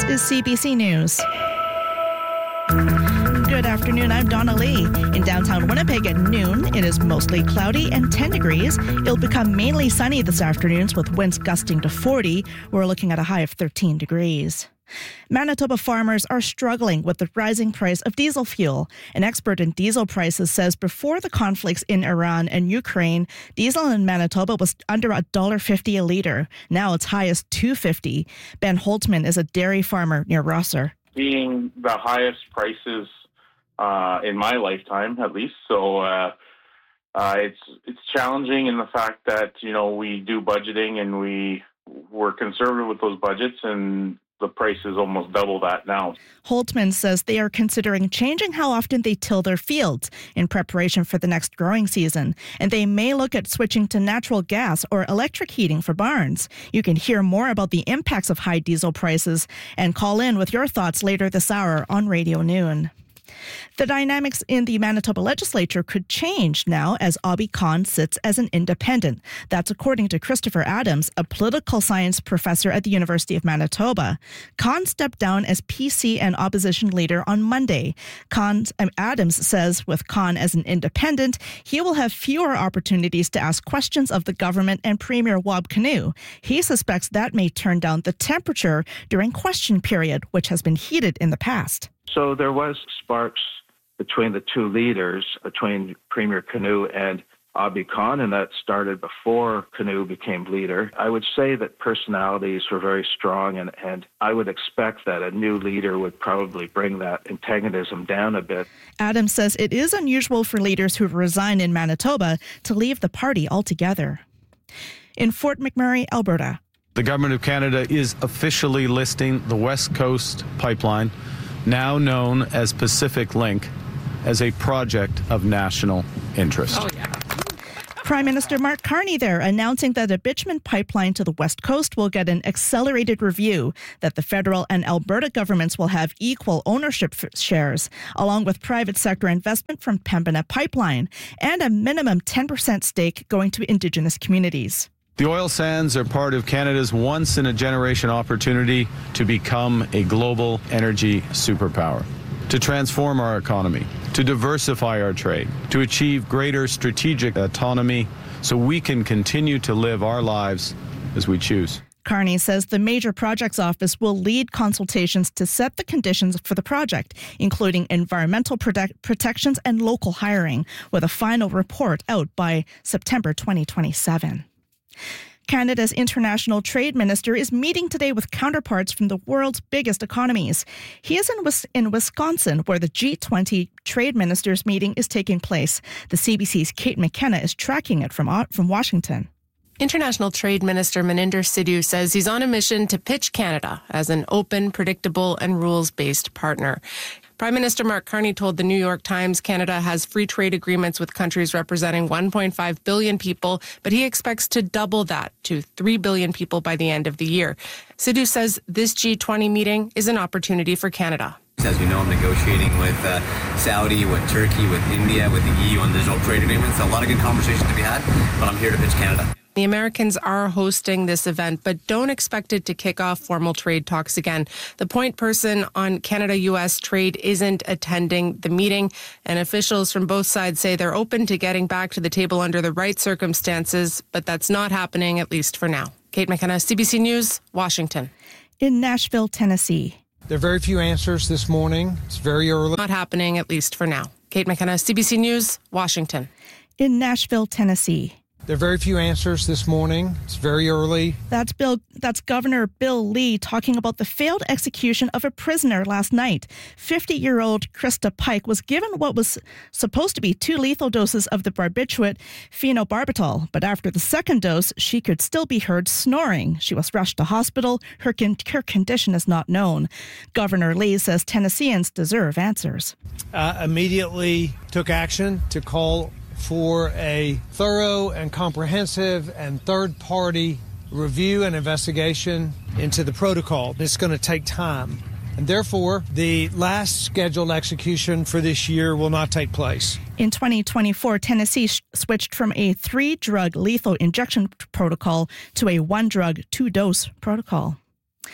This is CBC News. Good afternoon, I'm Donna Lee. In downtown Winnipeg at noon, it is mostly cloudy and 10 degrees. It'll become mainly sunny this afternoon with winds gusting to 40. We're looking at a high of 13 degrees. Manitoba farmers are struggling with the rising price of diesel fuel. An expert in diesel prices says before the conflicts in Iran and Ukraine, diesel in Manitoba was under $1.50 a litre. Now it's high as $2.50. Ben Holtman is a dairy farmer near Rosser. Being the highest prices in my lifetime, at least. So it's challenging in the fact that, we do budgeting and we're conservative with those budgets, and the price is almost double that now. Holtman says they are considering changing how often they till their fields in preparation for the next growing season, and they may look at switching to natural gas or electric heating for barns. You can hear more about the impacts of high diesel prices and call in with your thoughts later this hour on Radio Noon. The dynamics in the Manitoba legislature could change now as Abhi Khan sits as an independent. That's according to Christopher Adams, a political science professor at the University of Manitoba. Khan stepped down as PC and opposition leader on Monday. Adams says with Khan as an independent, he will have fewer opportunities to ask questions of the government and Premier Wab Kinew. He suspects that may turn down the temperature during question period, which has been heated in the past. So there was sparks between the two leaders, between Premier Kinew and Abhi Khan, and that started before Kinew became leader. I would say that personalities were very strong, and I would expect that a new leader would probably bring that antagonism down a bit. Adams says it is unusual for leaders who resign in Manitoba to leave the party altogether. In Fort McMurray, Alberta. The Government of Canada is officially listing the West Coast Pipeline, now known as Pacific Link, as a project of national interest. Oh, yeah. Prime Minister Mark Carney there announcing that a bitumen pipeline to the West Coast will get an accelerated review, that the federal and Alberta governments will have equal ownership shares, along with private sector investment from Pembina Pipeline, and a minimum 10% stake going to Indigenous communities. The oil sands are part of Canada's once-in-a-generation opportunity to become a global energy superpower, to transform our economy, to diversify our trade, to achieve greater strategic autonomy so we can continue to live our lives as we choose. Carney says the Major Projects Office will lead consultations to set the conditions for the project, including environmental protections and local hiring, with a final report out by September 2027. Canada's international trade minister is meeting today with counterparts from the world's biggest economies. He is in Wisconsin, where the G20 trade ministers meeting is taking place. The CBC's Kate McKenna is tracking it from Washington. International Trade Minister Maninder Sidhu says he's on a mission to pitch Canada as an open, predictable, and rules-based partner. Prime Minister Mark Carney told the New York Times Canada has free trade agreements with countries representing 1.5 billion people, but he expects to double that to 3 billion people by the end of the year. Sidhu says this G20 meeting is an opportunity for Canada. As you know, I'm negotiating with Saudi, with Turkey, with India, with the EU on digital trade agreements. A lot of good conversations to be had, but I'm here to pitch Canada. The Americans are hosting this event, but don't expect it to kick off formal trade talks again. The point person on Canada-U.S. trade isn't attending the meeting, and officials from both sides say they're open to getting back to the table under the right circumstances, but that's not happening, at least for now. Kate McKenna, CBC News, Washington. In Nashville, Tennessee. There are very few answers this morning. It's very early. Not happening, at least for now. Kate McKenna, CBC News, Washington. In Nashville, Tennessee. There are very few answers this morning. It's very early. That's Governor Bill Lee talking about the failed execution of a prisoner last night. 50-year-old Krista Pike was given what was supposed to be 2 lethal doses of the barbiturate phenobarbital, but after the second dose, she could still be heard snoring. She was rushed to hospital. Her condition is not known. Governor Lee says Tennesseans deserve answers. Immediately took action to call for a thorough and comprehensive and third-party review and investigation into the protocol. It's going to take time, and therefore the last scheduled execution for this year will not take place. In 2024, Tennessee switched from a 3-drug lethal injection protocol to a 1-drug, 2-dose protocol.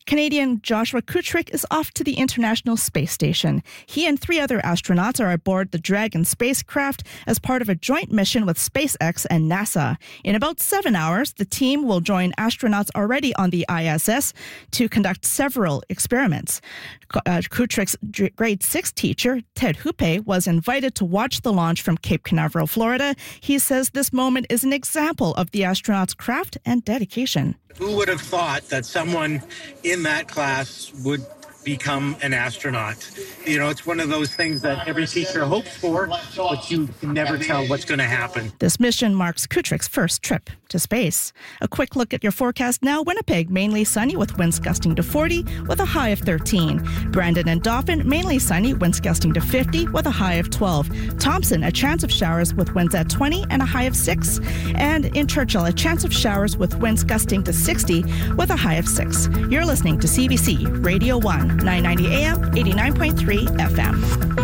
Canadian Joshua Kutrick is off to the International Space Station. He and 3 other astronauts are aboard the Dragon spacecraft as part of a joint mission with SpaceX and NASA. In about 7 hours, the team will join astronauts already on the ISS to conduct several experiments. Kutrick's grade 6 teacher, Ted Hupe, was invited to watch the launch from Cape Canaveral, Florida. He says this moment is an example of the astronauts' craft and dedication. Who would have thought that someone in that class would become an astronaut? You know, it's one of those things that every teacher hopes for, but you can never tell what's going to happen. This mission marks Kutrick's first trip to space. A quick look at your forecast now. Winnipeg, mainly sunny with winds gusting to 40 with a high of 13. Brandon and Dauphin, mainly sunny, winds gusting to 50 with a high of 12. Thompson, a chance of showers with winds at 20 and a high of 6. And in Churchill, a chance of showers with winds gusting to 60 with a high of 6. You're listening to CBC Radio 1, 990 AM, 89.3 FM.